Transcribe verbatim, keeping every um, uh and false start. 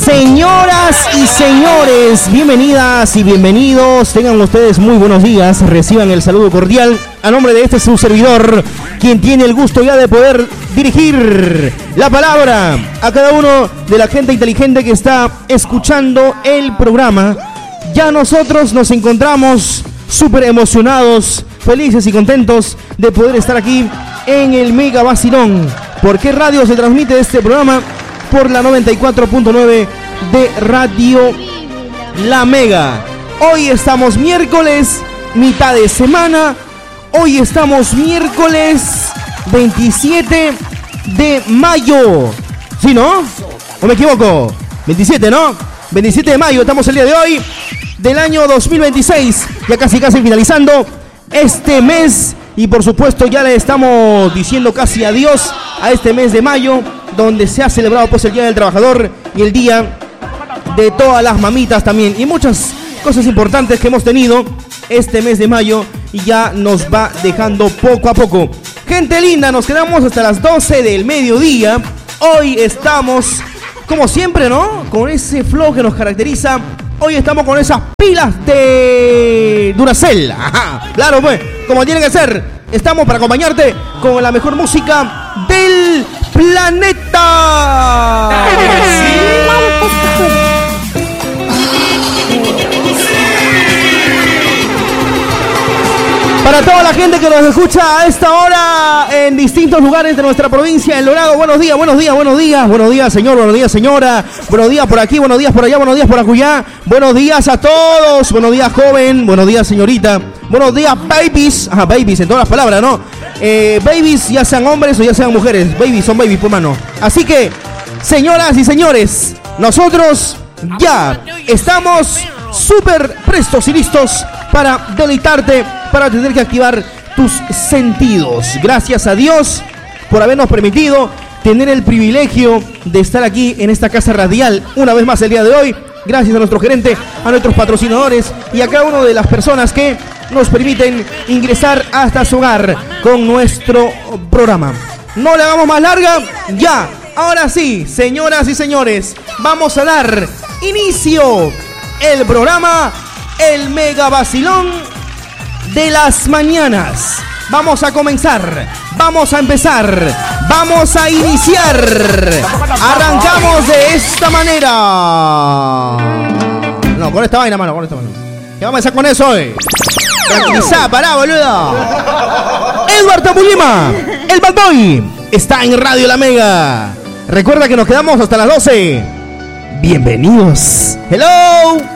Señoras y señores, bienvenidas y bienvenidos. Tengan ustedes muy buenos días. Reciban el saludo cordial a nombre de este su servidor, quien tiene el gusto ya de poder dirigir la palabra a cada uno de la gente inteligente que está escuchando el programa. Ya nosotros nos encontramos súper emocionados, felices y contentos de poder estar aquí en el Mega Vacilón. ¿Por qué radio se transmite este programa? Por la noventa y cuatro punto nueve de Radio La Mega. Hoy estamos miércoles, mitad de semana. Hoy estamos miércoles veintisiete de mayo. ¿Sí, no? ¿O me equivoco? veintisiete, ¿no? veintisiete de mayo, estamos el día de hoy del año dos mil veintiséis. Ya casi casi finalizando este mes. Y por supuesto ya le estamos diciendo casi adiós a este mes de mayo, donde se ha celebrado pues el Día del Trabajador y el Día de todas las mamitas también. Y muchas cosas importantes que hemos tenido este mes de mayo y ya nos va dejando poco a poco. Gente linda, nos quedamos hasta las doce del mediodía. Hoy estamos, como siempre, ¿no? Con ese flow que nos caracteriza. Hoy estamos con esas pilas de Duracell. Ajá, claro, pues, como tiene que ser. Estamos para acompañarte con la mejor música del planeta. ¿Sí? Para toda la gente que nos escucha a esta hora en distintos lugares de nuestra provincia, El Dorado, buenos días, buenos días, buenos días, buenos días, señor, buenos días, señora, buenos días por aquí, buenos días por allá, buenos días por acullá, buenos días a todos, buenos días, joven, buenos días, señorita, buenos días, babies, ajá, babies, en todas las palabras, ¿no? Eh, babies, ya sean hombres o ya sean mujeres, babies son babies, pues, mano. Así que, señoras y señores, nosotros ya estamos súper prestos y listos para deleitarte, para tener que activar tus sentidos. Gracias a Dios por habernos permitido tener el privilegio de estar aquí en esta casa radial una vez más el día de hoy. Gracias a nuestro gerente, a nuestros patrocinadores y a cada una de las personas que nos permiten ingresar hasta su hogar con nuestro programa. No le hagamos más larga, ya, ahora sí, señoras y señores, vamos a dar inicio el programa El Mega Vacilón de las mañanas. Vamos a comenzar, vamos a empezar, vamos a iniciar. Arrancamos de esta manera. No, con esta vaina, mano, con esta mano. ¿Qué vamos a hacer con eso hoy? Tranquilizá, pará, boludo. Eduardo Pulima, el Bad Boy, está en Radio La Mega. Recuerda que nos quedamos hasta las doce. Bienvenidos. Hello.